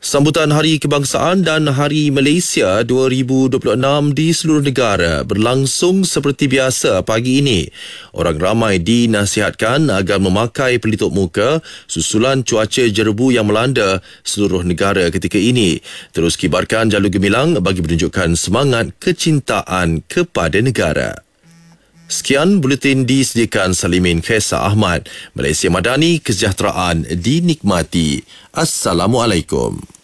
Sambutan Hari Kebangsaan dan Hari Malaysia 2026 di seluruh negara berlangsung seperti biasa pagi ini. Orang ramai dinasihatkan agar memakai pelitup muka susulan cuaca jerebu yang melanda seluruh negara ketika ini. Terus kibarkan jalur gemilang bagi menunjukkan semangat kecintaan kepada negara. Sekian buletin disediakan Salimin Khairsa Ahmad. Malaysia Madani, kesejahteraan dinikmati. Assalamualaikum.